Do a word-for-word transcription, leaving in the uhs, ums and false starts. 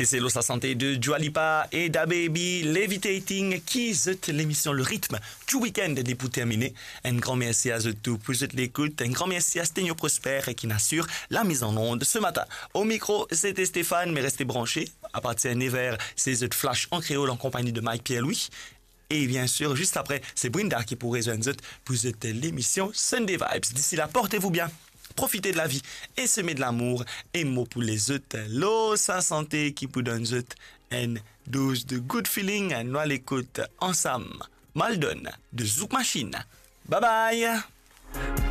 Et c'est l'Ossa Santé de Dua Lipa et Da Baby, Levitating, qui zut l'émission Le Rythme du week-end est pour terminer. Un grand merci à tout pour l'écoute. Un grand merci à Sténio Prosper qui n'assure la mise en onde ce matin. Au micro, c'était Stéphane, mais restez branchés. À partir de neuf heures, c'est The Flash en créole en compagnie de Mike Pierre-Louis. Et bien sûr, juste après, c'est Brinda qui pourrait rejoindre pour l'émission Sunday Vibes. D'ici là, portez-vous bien. Profitez de la vie et semez de l'amour. Et mot pour les autres, l'Ossa Santé qui vous donne une dose de good feeling. Nous à l'écoute ensemble. Maldon de Zouk Machine. Bye bye.